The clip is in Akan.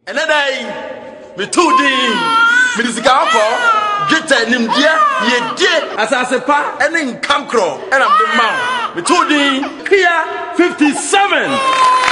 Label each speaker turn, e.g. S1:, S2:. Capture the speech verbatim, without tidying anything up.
S1: Another me two din me disika for get nimdia ye de asase pa ene nkamkro and am the man me two din clear fifty-seven